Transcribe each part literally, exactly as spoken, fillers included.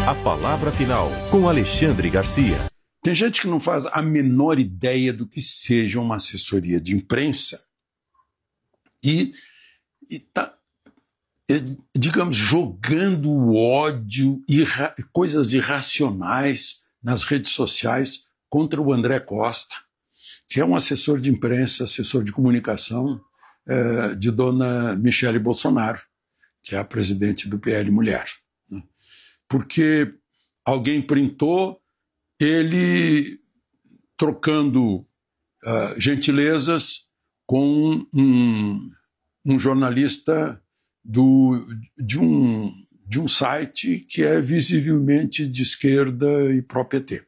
A palavra final, com Alexandre Garcia. Tem gente que não faz a menor ideia do que seja uma assessoria de imprensa e está, digamos, jogando o ódio e coisas irracionais nas redes sociais contra o André Costa, que é um assessor de imprensa, assessor de comunicação é, de dona Michele Bolsonaro, que é a presidente do P L Mulher. Né? Porque alguém printou ele trocando uh, gentilezas com um, um jornalista do, de, um, de um site que é visivelmente de esquerda e pró-P T.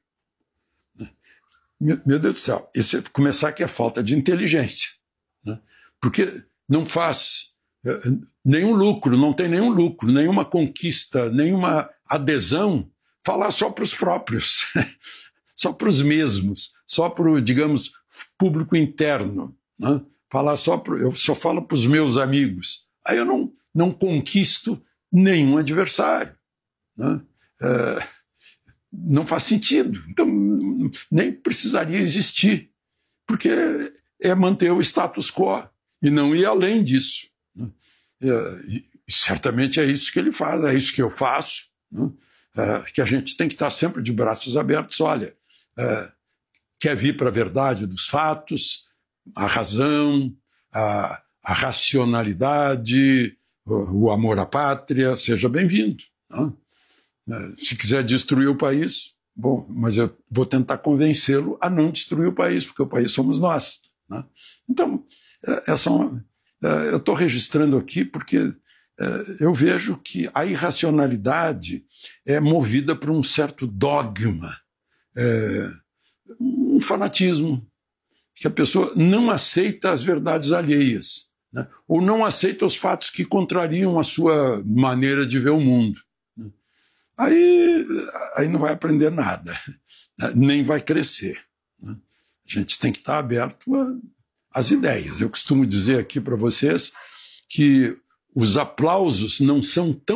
Meu, meu Deus do céu, isso é, começar que é falta de inteligência, né? Porque não faz uh, nenhum lucro, não tem nenhum lucro, nenhuma conquista, nenhuma adesão falar só para os próprios, só para os mesmos, só para o, digamos, público interno, né? Falar só pro, eu só falo para os meus amigos. Aí eu não, não conquisto nenhum adversário, né? É, não faz sentido. Então, nem precisaria existir, porque é manter o status quo e não ir além disso, né? É, e certamente é isso que ele faz, é isso que eu faço, né? É, que a gente tem que estar sempre de braços abertos. Olha, é, quer vir para a verdade dos fatos, a razão, a, a racionalidade, o, o amor à pátria, seja bem-vindo, né? É, se quiser destruir o país, bom, mas eu vou tentar convencê-lo a não destruir o país, porque o país somos nós, né? Então, é, essa é uma, é, eu estou registrando aqui porque eu vejo que a irracionalidade é movida por um certo dogma, é, um fanatismo, que a pessoa não aceita as verdades alheias, né? Ou não aceita os fatos que contrariam a sua maneira de ver o mundo, né? Aí, aí não vai aprender nada, né? Nem vai crescer, né? A gente tem que estar aberto às ideias. Eu costumo dizer aqui para vocês que os aplausos não são tão